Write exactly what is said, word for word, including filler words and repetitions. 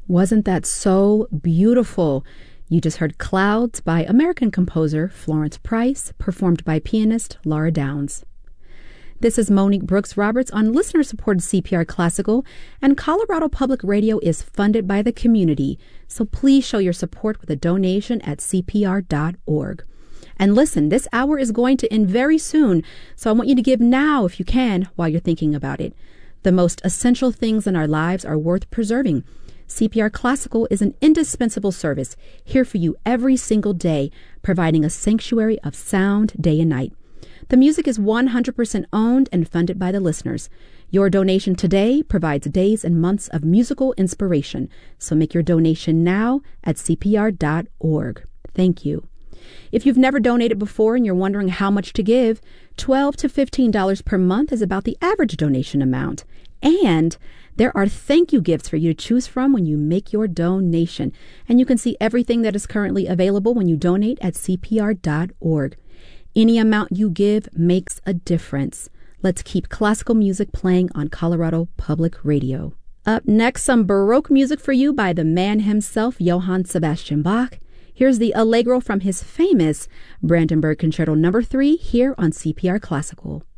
Wasn't that so beautiful? You just heard Clouds by American composer Florence Price, performed by pianist Laura Downs. This is Monique Brooks Roberts on listener-supported C P R Classical, and Colorado Public Radio is funded by the community, so please show your support with a donation at C P R dot org. And listen, this hour is going to end very soon, so I want you to give now if you can while you're thinking about it. The most essential things in our lives are worth preserving. C P R Classical is an indispensable service, here for you every single day, providing a sanctuary of sound day and night. The music is one hundred percent owned and funded by the listeners. Your donation today provides days and months of musical inspiration, so make your donation now at C P R dot org. Thank you. If you've never donated before and you're wondering how much to give, twelve to fifteen dollars per month is about the average donation amount. And there are thank you gifts for you to choose from when you make your donation. And you can see everything that is currently available when you donate at C P R dot org. Any amount you give makes a difference. Let's keep classical music playing on Colorado Public Radio. Up next, some Baroque music for you by the man himself, Johann Sebastian Bach. Here's the Allegro from his famous Brandenburg Concerto number three here on C P R Classical.